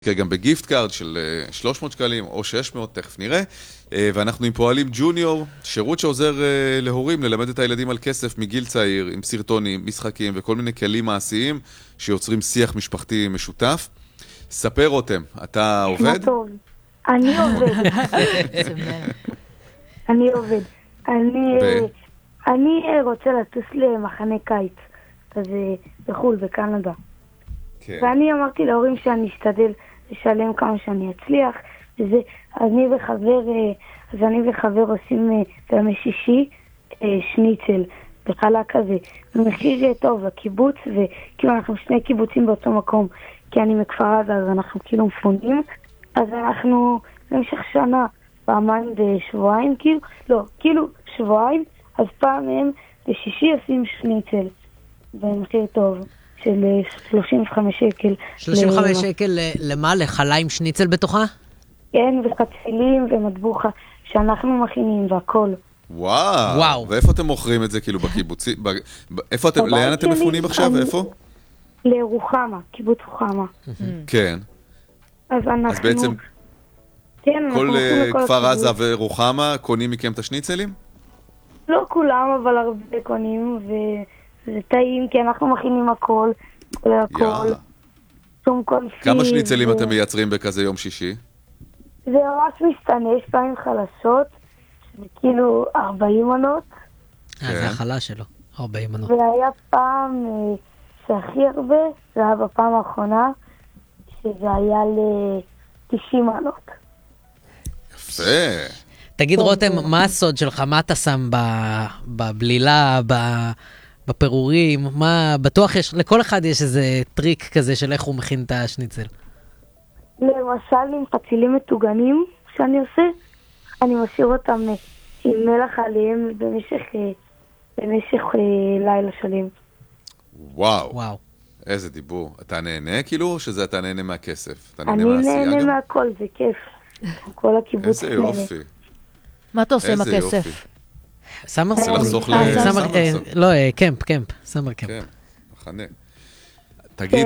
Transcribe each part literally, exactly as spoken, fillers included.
גם בגיפט קארד של שלוש מאות שקלים או שש מאות, תכף נראה. ואנחנו עם פועלים ג'וניור, שירות שעוזר להורים ללמד את הילדים על כסף מגיל צעיר, עם סרטונים, משחקים וכל מיני כלים מעשיים שיוצרים שיח משפחתי משותף. ספר רותם, אתה עובד? טוב, אני עובד. אני עובד. אני אני רוצה לטוס למחנה קיץ, אז בחול, בקנדה. ואני אמרתי להורים שאני אשתדל לשלם כמה שאני אצליח, וזה, אני וחבר, אז אני וחבר עושים בימי שישי שניצל בחלה כזה, במחיר טוב לקיבוץ, וכאילו אנחנו שני קיבוצים באותו מקום, כי אני מכפר עזה, אז אנחנו כאילו מפונים, אז אנחנו במשך שנה, פעמיים בשבועיים, כאילו, לא, כאילו שבועיים, אז פעם הם בשישי עושים שניצל, במחיר טוב. של שלושים וחמישה שקל. שלושים וחמישה שקל למה? לחלה עם שניצל בתוכה? כן, וחצילים ומטבוחה שאנחנו מכינים והכל. וואו. וואו. ואיפה אתם מוכרים את זה כאילו בקיבוצי? איפה אתם, לאן אתם מפונים עכשיו? איפה? לרוחמה, קיבוץ רוחמה. כן. אז אנחנו... אז בעצם כל כפר עזה ורוחמה קונים מכם את השניצלים? לא כולם, אבל הרבה קונים ו... זה טעים, כי אנחנו מכינים הכל, כל הכל. שום קונפי. כמה שניצלים ו... אתם מייצרים בכזה יום שישי? זה ממש משתנה, יש פעמים חלשות, שזה כאילו ארבעים מנות. אה, זה החלה שלו, ארבעים מנות. והיה פעם שהכי הרבה, זה היה בפעם האחרונה, שזה היה ל-תשעים מנות. יפה. תגיד רותם, מה הסוד שלך? מה אתה שם בבלילה, ב... בפירורים, מה, בטוח יש, לכל אחד יש איזה טריק כזה של איך הוא מכין את השניצל. למשל, עם חצילים מטוגנים שאני עושה, אני משאיר אותם עם מלח עליהם במשך, במשך לילה שלם. וואו. וואו. איזה דיבור. אתה נהנה כאילו, או שזה אתה נהנה מהכסף? אתה נהנה אני נהנה גם? מהכל, זה כיף. כל הקיבוץ איזה יופי. מה אתה עושה עם הכסף? סמר זה לחסוך ל... לא, קמפ, קמפ, סמר קמפ. כן, מחנה. תגיד...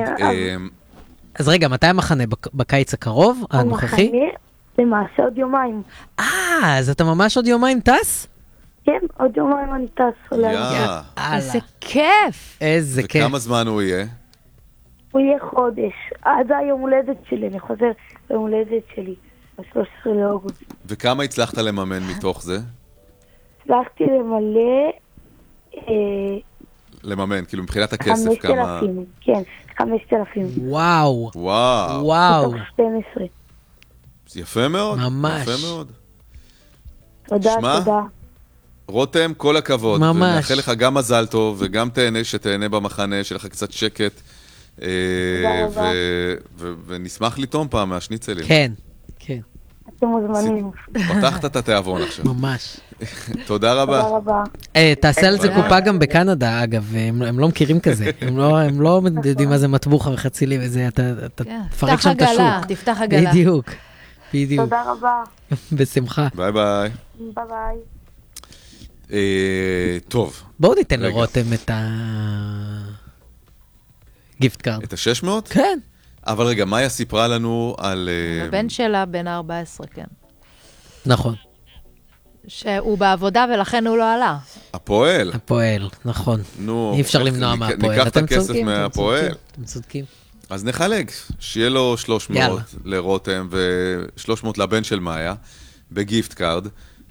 אז רגע, מתי המחנה? בקיץ הקרוב, הנוכחי? המחנה, למעשה עוד יומיים. אה, אז אתה ממש עוד יומיים טס? כן, עוד יומיים אני טס. איזה כיף! איזה כיף. וכמה זמן הוא יהיה? הוא יהיה חודש. עד היום הולדת שלי, אני חוזר ליום הולדת שלי, ב-שלושה עשר לאוגוסט. וכמה הצלחת לממן מתוך זה? הצלחתי למלא... לממן, כאילו מבחינת הכסף כמה... חמשת אלפים, כן, חמשת אלפים. וואו. וואו. וואו. בתוך שתים עשרה. יפה מאוד. ממש. יפה מאוד. תודה, תודה. רותם, כל הכבוד. ממש. ונאחל לך גם מזל טוב, וגם תהנה שתהנה במחנה, שיהיה לך קצת שקט. תודה רבה. ונשמח לטעום פעם מהשניצלים. כן, כן. אתם מוזמנים. פתחת את התיאבון עכשיו. ממש. תודה רבה. תודה רבה. תעשה על זה קופה גם בקנדה, אגב, הם לא מכירים כזה. הם לא יודעים מה זה מטבוחה וחצילים וזה, אתה תפרק שם את השוק. תפתח עגלה. בדיוק. בדיוק. תודה רבה. בשמחה. ביי ביי. ביי ביי. טוב. בואו ניתן לרותם את ה... גיפט קארד. את ה-שש מאות? כן. אבל רגע, מאיה סיפרה לנו על... הבן שלה בן ארבע עשרה, כן. נכון. שהוא בעבודה ולכן הוא לא עלה. הפועל. הפועל, נכון. נו. אי אפשר למנוע מהפועל. ניקח את הכסף מהפועל. אתם צודקים. אז נחלק, שיהיה לו שלוש מאות לרותם ו-שלוש מאות לבן של מאיה, בגיפט קארד.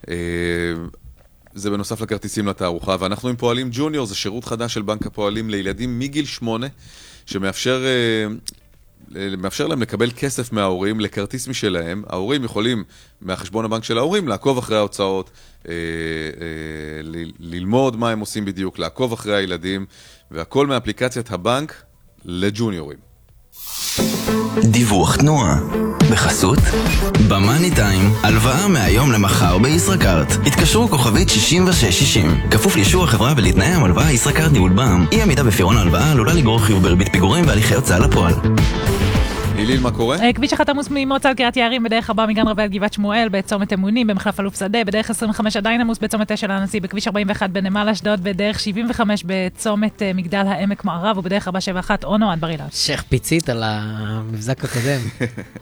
זה בנוסף לכרטיסים לתערוכה, ואנחנו עם פועלים ג'וניור, זה שירות חדש של בנק הפועלים לילדים מגיל שמונה, שמאפשר... מאפשר להם לקבל כסף מההורים לכרטיס משלהם. ההורים יכולים מהחשבון הבנק של ההורים לעקוב אחרי ההוצאות, אה, אה, ל- ללמוד מה הם עושים בדיוק, לעקוב אחרי הילדים, והכל מאפליקציית הבנק לג'וניורים. דיווח תנועה בחסות במאני טיים, הלוואה מהיום למחר בישראכרט. התקשרו כוכבית שישים ושש שישים, כפוף לאישור החברה ולתנאי המלוואה. ישראכרט ניהול בע"מ. אי עמידה בפירעון ההלוואה עלולה לגרור חיוב בריבית פיגורים והליכי הוצאה לפועל. גיליל, מה קורה? כביש אחת עמוס ממוצא על קריית יערים, בדרך ארבע מגן רבי עד גבעת שמואל, בצומת אמונים, במחלף אלוף שדה, בדרך עשרים וחמש עדיין עמוס, בצומת תשע לנשיא, בכביש ארבעים ואחת בנמל אשדוד, בדרך שבעים וחמש בצומת מגדל העמק מערב, ובדרך ארבע שבע אחת אונו עד בר אילן. שייך פיצית על המבזק הקודם.